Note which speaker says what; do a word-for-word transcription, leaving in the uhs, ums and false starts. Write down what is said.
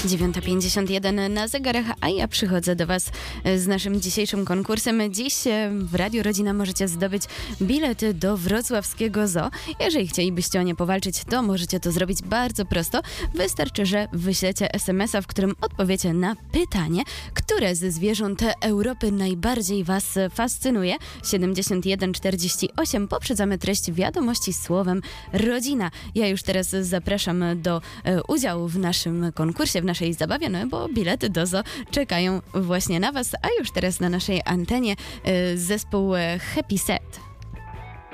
Speaker 1: dziewiąta pięćdziesiąt jeden na zegarach, a ja przychodzę do Was z naszym dzisiejszym konkursem. Dziś w Radiu Rodzina możecie zdobyć bilety do wrocławskiego zoo. Jeżeli chcielibyście o nie powalczyć, to możecie to zrobić bardzo prosto. Wystarczy, że wyślecie es em es a, w którym odpowiecie na pytanie, które ze zwierząt Europy najbardziej Was fascynuje. siedemdziesiąt jeden czterdzieści osiem poprzedzamy treść wiadomości słowem rodzina. Ja już teraz zapraszam do e, udziału w naszym konkursie, w naszej zabawie, no bo bilety do zoo czekają właśnie na Was, a już teraz na naszej antenie e, zespół Happy Set.